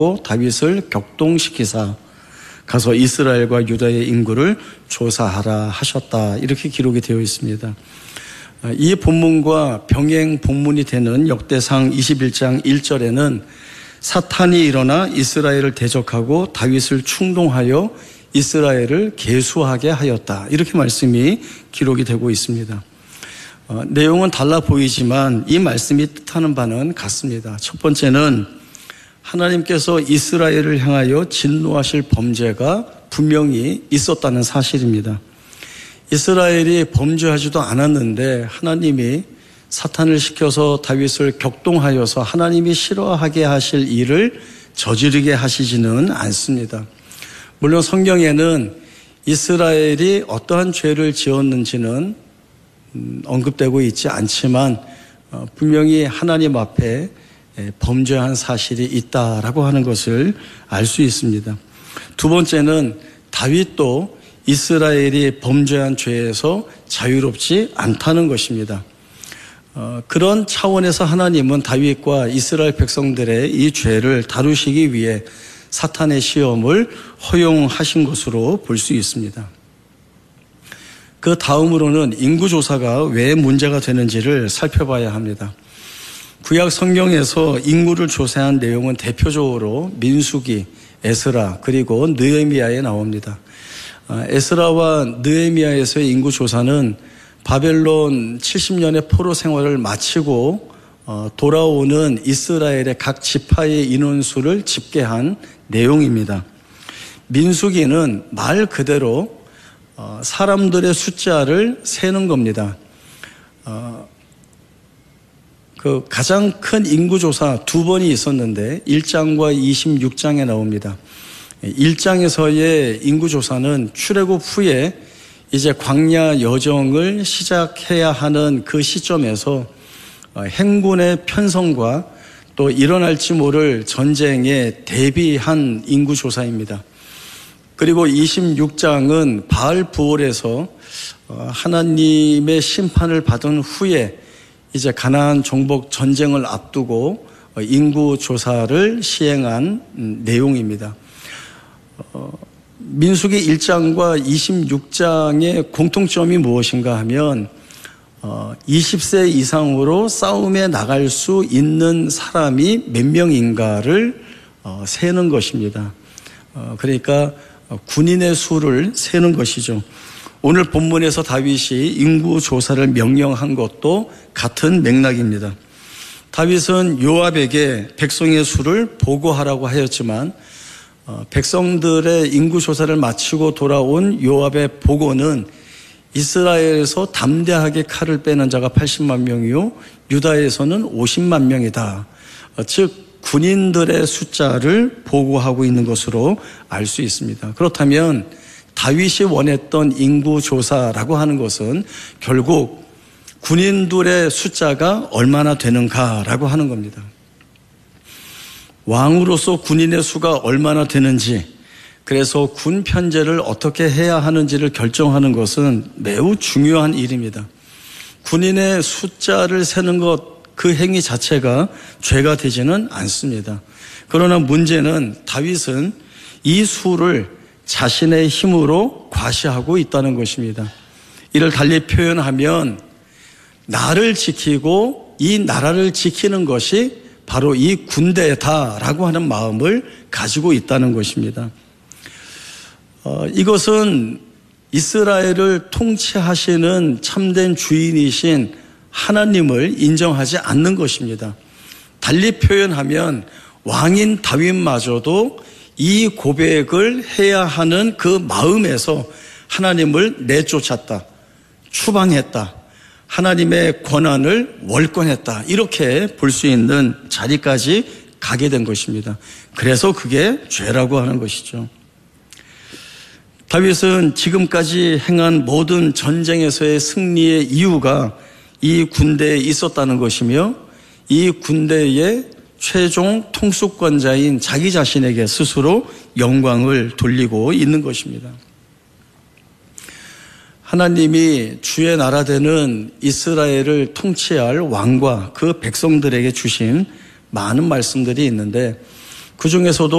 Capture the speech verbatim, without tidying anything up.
다윗을 격동시키사 가서 이스라엘과 유다의 인구를 조사하라 하셨다. 이렇게 기록이 되어 있습니다. 이 본문과 병행 본문이 되는 역대상 이십일 장 일 절에는 사탄이 일어나 이스라엘을 대적하고 다윗을 충동하여 이스라엘을 계수하게 하였다. 이렇게 말씀이 기록이 되고 있습니다. 어, 내용은 달라 보이지만 이 말씀이 뜻하는 바는 같습니다. 첫 번째는 하나님께서 이스라엘을 향하여 진노하실 범죄가 분명히 있었다는 사실입니다. 이스라엘이 범죄하지도 않았는데 하나님이 사탄을 시켜서 다윗을 격동하여서 하나님이 싫어하게 하실 일을 저지르게 하시지는 않습니다. 물론 성경에는 이스라엘이 어떠한 죄를 지었는지는 언급되고 있지 않지만 분명히 하나님 앞에 범죄한 사실이 있다라고 하는 것을 알 수 있습니다. 두 번째는 다윗도 이스라엘이 범죄한 죄에서 자유롭지 않다는 것입니다. 어, 그런 차원에서 하나님은 다윗과 이스라엘 백성들의 이 죄를 다루시기 위해 사탄의 시험을 허용하신 것으로 볼 수 있습니다. 그 다음으로는 인구조사가 왜 문제가 되는지를 살펴봐야 합니다. 구약 성경에서 인구를 조사한 내용은 대표적으로 민수기, 에스라 그리고 느헤미야에 나옵니다. 에스라와 느헤미야에서의 인구조사는 바벨론 칠십 년의 포로 생활을 마치고 돌아오는 이스라엘의 각 지파의 인원수를 집계한 내용입니다. 민수기는 말 그대로 사람들의 숫자를 세는 겁니다. 그 가장 큰 인구조사 두 번이 있었는데 일 장과 이십육 장에 나옵니다. 일 장에서의 인구조사는 출애굽 후에 이제 광야 여정을 시작해야 하는 그 시점에서 행군의 편성과 또 일어날지 모를 전쟁에 대비한 인구조사입니다. 그리고 이십육 장은 바알부올에서 하나님의 심판을 받은 후에 이제 가나안 정복 전쟁을 앞두고 인구조사를 시행한 내용입니다. 민수기 일 장과 이십육 장의 공통점이 무엇인가 하면 이십 세 이상으로 싸움에 나갈 수 있는 사람이 몇 명인가를 세는 것입니다. 그러니까 군인의 수를 세는 것이죠. 오늘 본문에서 다윗이 인구조사를 명령한 것도 같은 맥락입니다. 다윗은 요압에게 백성의 수를 보고하라고 하였지만 백성들의 인구조사를 마치고 돌아온 요압의 보고는 이스라엘에서 담대하게 칼을 빼는 자가 팔십만 명이요 유다에서는 오십만 명이다. 즉 군인들의 숫자를 보고하고 있는 것으로 알 수 있습니다. 그렇다면 다윗이 원했던 인구조사라고 하는 것은 결국 군인들의 숫자가 얼마나 되는가라고 하는 겁니다. 왕으로서 군인의 수가 얼마나 되는지, 그래서 군 편제를 어떻게 해야 하는지를 결정하는 것은 매우 중요한 일입니다. 군인의 숫자를 세는 것, 그 행위 자체가 죄가 되지는 않습니다. 그러나 문제는 다윗은 이 수를 자신의 힘으로 과시하고 있다는 것입니다. 이를 달리 표현하면 나를 지키고 이 나라를 지키는 것이 바로 이 군대다라고 하는 마음을 가지고 있다는 것입니다. 어, 이것은 이스라엘을 통치하시는 참된 주인이신 하나님을 인정하지 않는 것입니다. 달리 표현하면 왕인 다윗마저도 이 고백을 해야 하는 그 마음에서 하나님을 내쫓았다, 추방했다, 하나님의 권한을 월권했다, 이렇게 볼 수 있는 자리까지 가게 된 것입니다. 그래서 그게 죄라고 하는 것이죠. 다윗은 지금까지 행한 모든 전쟁에서의 승리의 이유가 이 군대에 있었다는 것이며 이 군대의 최종 통수권자인 자기 자신에게 스스로 영광을 돌리고 있는 것입니다. 하나님이 주의 나라 되는 이스라엘을 통치할 왕과 그 백성들에게 주신 많은 말씀들이 있는데 그 중에서도